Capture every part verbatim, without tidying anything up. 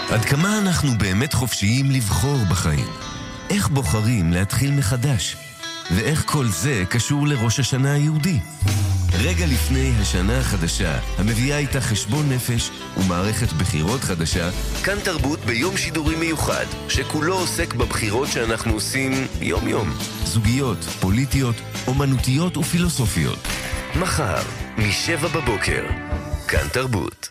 עד כמה אנחנו באמת חופשיים לבחור בחיים? איך בוחרים להתחיל מחדש? ואיך כל זה קשור לראש השנה היהודי? רגע לפני השנה החדשה, המביאה איתה חשבון נפש ומערכת בחירות חדשה, כאן תרבות ביום שידורי מיוחד, שכולו עוסק בבחירות שאנחנו עושים יום-יום. זוגיות, פוליטיות, אומנותיות ופילוסופיות. מחר, משבע בבוקר, כאן תרבות.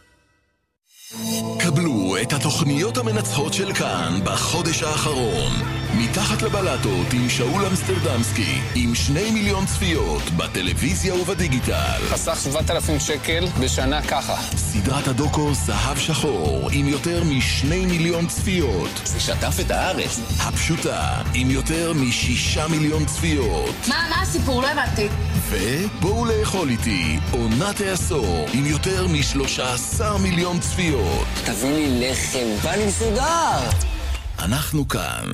קבלו את התוכניות המנצחות של כאן בחודש האחרון. מתחת לבלטות עם שאול אמסטרדמסקי, עם שני מיליון צפיות בטלוויזיה ובדיגיטל. חסך שבעת אלפים שקל בשנה ככה. סדרת הדוקו זהב שחור עם יותר משני מיליון צפיות. זה שטף את הארץ. הפשוטה עם יותר משישה מיליון צפיות. מה, מה הסיפור? לא הבנתי. ובואו לאכול איתי עונת העשור עם יותר משלושה עשר מיליון צפיות. תביא לי לחם, בא לי מסודר. אנחנו כאן.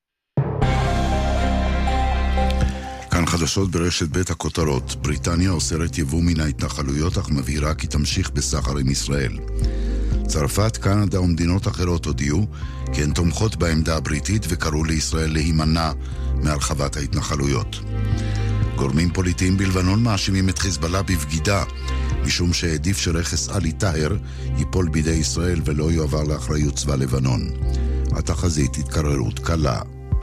כאן חדשות ברשת בית הכותרות. בריטניה אוסרת יבוא מן ההתנחלויות, אך מבהירה כי תמשיך בסחר עם ישראל. צרפת, קנדה ומדינות אחרות הודיעו כי הן תומכות בעמדה הבריטית וקראו לישראל להימנע מהרחבת ההתנחלויות. גורמים פוליטיים בלבנון מאשימים את חיזבאללה בבגידה, משום שהעדיף שרכס עלי טאהר ייפול בידי ישראל ולא יועבר לאחריות צבא לבנון. התחזית התקררות קלה.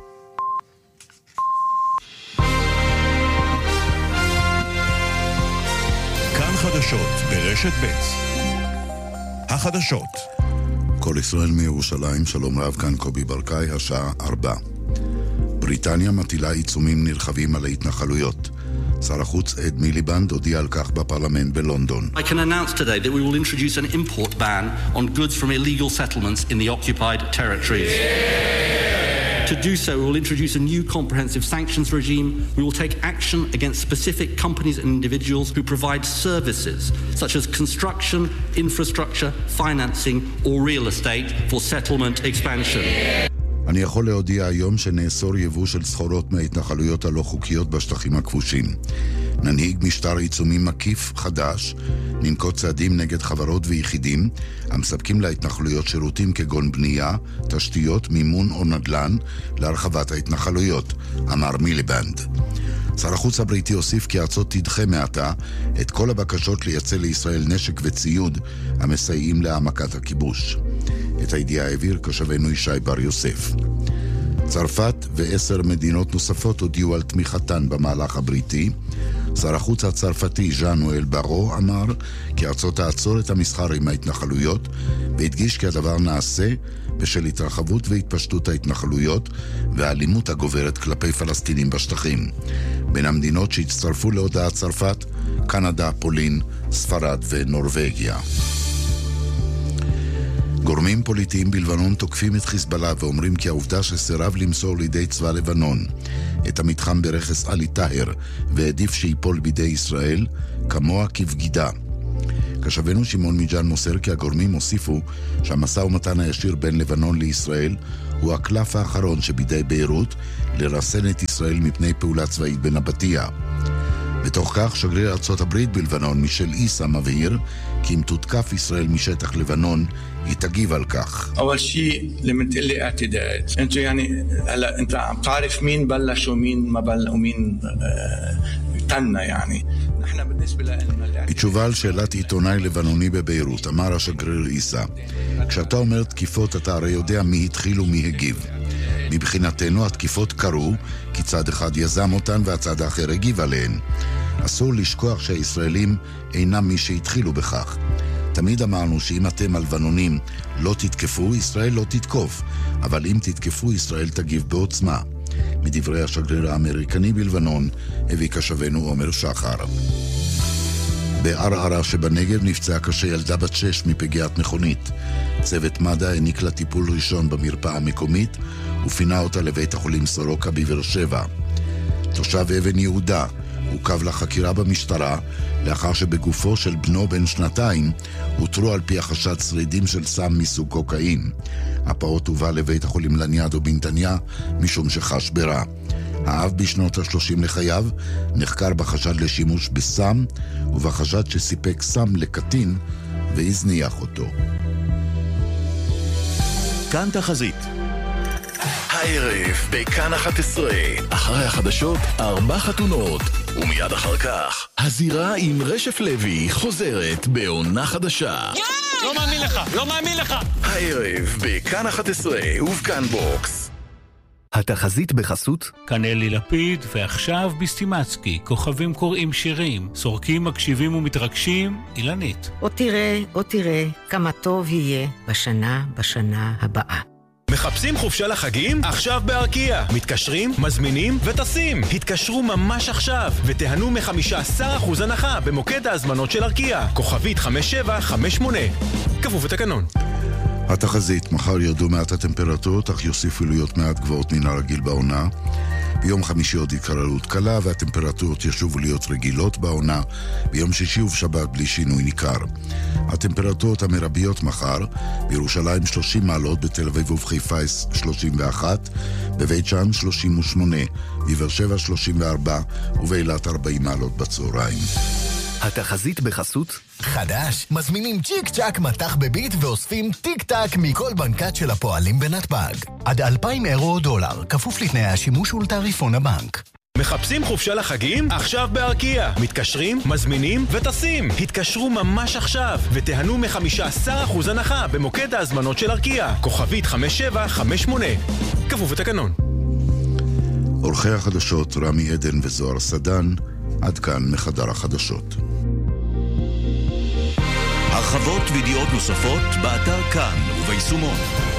כאן חדשות ברשת ב'. החדשות. כל ישראל מירושלים, שלום רב, כאן קובי ברקאי, השעה ארבע. בריטניה מטילה עיצומים נרחבים על ההתנחלויות. שר החוץ אד מיליבנד הודיע על כך בפרלמנט בלונדון. I can announce today that we will introduce an import ban on goods from illegal settlements in the occupied territories. Yeah! To do so, we will introduce a new comprehensive sanctions regime. We will take action against specific companies and individuals who provide services such as construction, infrastructure, financing or real estate for settlement expansion. Yeah! אני יכול להודיע היום שנאסור יבוא של סחורות מההתנחלויות הלא חוקיות בשטחים הכבושים. ננהיג משטר עיצומים מקיף חדש, ננקוט צעדים נגד חברות ויחידים המספקים להתנחלויות שירותים כגון בנייה, תשתיות, מימון או נדל"ן להרחבת ההתנחלויות, אמר מיליבנד. שר החוץ הבריטי הוסיף כי ארצות תדחה מעתה את כל הבקשות לייצא לישראל נשק וציוד המסייעים להעמקת הכיבוש. את הידיעה העביר כושבנו ישי בר יוסף. צרפת ועשר מדינות נוספות הודיעו על תמיכתן במהלך הבריטי. שר החוץ הצרפתי ז'אן-נואל ברו אמר כי ארצות תעצור את המסחר עם ההתנחלויות, והדגיש כי הדבר נעשה בשל התרחבות והתפשטות ההתנחלויות והאלימות הגוברת כלפי פלסטינים בשטחים. בין המדינות שהצטרפו להודעת צרפת, קנדה, פולין, ספרד ונורווגיה. גורמים פוליטיים בלבנון תוקפים את חיזבאללה ואומרים כי העובדה שסירב למסור לידי צבא לבנון את המתחם ברכס עלי טאהר ועדיף שיפול בידי ישראל, כמוה כבגידה. כשבנו שמעון מיג'אן מוסר כי הגורמים הוסיפו שהמשא ומתן הישיר בין לבנון לישראל הוא הקלף האחרון שבידי ביירות לרסן את ישראל מפני פעולה צבאית בנבטיה. בתוך כך שגריר ארצות הברית בלבנון מישל איסה מבהיר כי אם תותקף ישראל משטח לבנון היא תגיב על כך. أول شيء لما تقول لي اعتداءات أنت يعني هلا أنت عم تعرف مين بلش ومين ما بلش ومين تنى يعني نحن بالنسبة لنا. בתשובה על שאלת עיתונאי לבנוני בביירות אמר השגריר איסה, כשאתה אומר תקיפות אתה הרי יודע מי התחיל ומי הגיב. מבחינתנו התקיפות קרו כי צד אחד יזם אותן והצד האחר הגיב עליהן. אסור לשכוח שהישראלים אינם מי שהתחילו בכך. תמיד אמרנו שאם אתם הלבנונים לא תתקפו, ישראל לא תתקוף, אבל אם תתקפו, ישראל תגיב בעוצמה. מדברי השגריר האמריקני בלבנון הביא כשבנו עומר שחר. בערערה שבנגב נפצעה קשה ילדה בת שש מפגיעת מכונית. צוות מד"א העניק לה טיפול ראשון במרפאה המקומית ופינה אותה לבית החולים סורוקה בבאר שבע. תושב אבן יהודה עוכב לחקירה במשטרה לאחר שבגופו של בנו בן שנתיים הותרו על פי החשד שרידים של סם מסוג קוקאין. הפעוט הובא לבית החולים לניאדו בנתניה משום שחש ברע. האב בשנות ה-שלושים לחייו נחקר בחשד לשימוש בסם ובחשד שסיפק סם לקטין והזניח אותו. כאן תחזית. הערב בכאן אחת עשרה, אחרי החדשות ארבע חתונות, ומיד אחר כך הזירה עם רשף לוי חוזרת בעונה חדשה. לא מאמין לך, לא מאמין לך. הערב בכאן אחת עשרה ובכאן בוקס. התחזית בחסות כאן אלי לפיד, ועכשיו בסטימצקי, כוכבים קוראים שירים, סורקים מקשיבים ומתרגשים, אילנית. או תראה, או תראה, כמה טוב יהיה בשנה, בשנה הבאה. מחפשים חופשה לחגים? עכשיו בארקיע. מתקשרים, מזמינים וטסים. התקשרו ממש עכשיו ותיהנו מ-חמישה עשר אחוז הנחה במוקד ההזמנות של ארקיע. כוכבית חמש שבע חמש שמונה. כפוף לתקנון. התחזית, מחר ירדו מעט הטמפרטורות, אך יוסיפו להיות מעט גבוהות מן הרגיל בעונה. ביום חמישי עוד התקררות קלה והטמפרטורות ישובו להיות רגילות בעונה. ביום שישי ובשבת בלי שינוי ניכר. הטמפרטורות המרביות מחר: בירושלים שלושים מעלות, בתל אביב ובחיפה שלושים ואחת, בבית שאן שלושים ושמונה, בבאר שבע שלושים וארבע ובאילת ארבעים מעלות בצהריים. התחזית בחסות חדש, מזמינים צ'יק צ'ק מתח בביט ואוספים טיק טק מכל בנקת של הפועלים בנתב"ג. עד אלפיים אירו או דולר, כפוף לתנאי השימוש ולתעריפון הבנק. מחפשים חופשה לחגים? עכשיו בארקיע. מתקשרים, מזמינים וטסים. התקשרו ממש עכשיו ותיהנו מ-חמישה עשר אחוז הנחה במוקד ההזמנות של ארקיע. כוכבית חמש שבע חמש שמונה. כפוף לתקנון. עורכי החדשות רמי עדן וזוהר סדן. עד כאן מחדר החדשות. הרחבות וידיעות נוספות באתר כאן וביישומון.